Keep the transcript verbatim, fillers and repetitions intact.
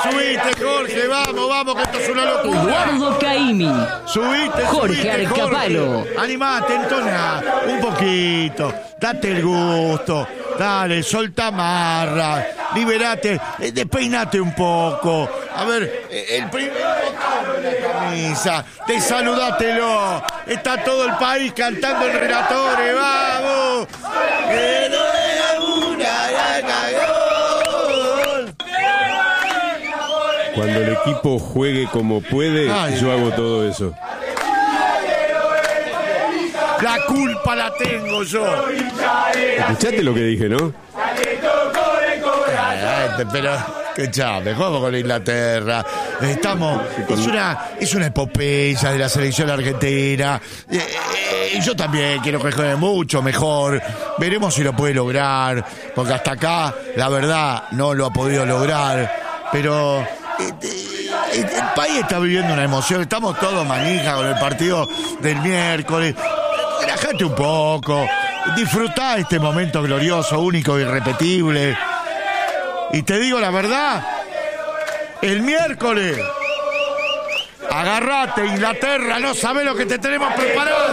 subiste, Jorge, vamos, vamos, que esto es una locura. Eduardo Caimi. Subiste, Jorge subiste, Arcapalo. Jorge. Animate, entona un poquito, date el gusto, dale, solta marra, liberate, eh, despeinate un poco. A ver, eh, el primer botón de la camisa, desaludátelo. Está todo el país cantando el relatore, vamos. Que no es una gol. Cuando el equipo juegue como puede, Ay, yo hago todo eso. La culpa la tengo yo. Escuchaste lo que dije, ¿no? Eh, pero, escuchame, juego con Inglaterra. Estamos. Es una, es una epopeya de la selección argentina. Eh, eh, y yo también quiero que juegue mucho mejor. Veremos si lo puede lograr. Porque hasta acá, la verdad, no lo ha podido lograr. Pero. Eh, eh, el país está viviendo una emoción. Estamos todos manija con el partido del miércoles. Relájate un poco. Disfrutá este momento glorioso, único, irrepetible. Y te digo la verdad, el miércoles, agarrate, Inglaterra, no sabés lo que te tenemos preparado.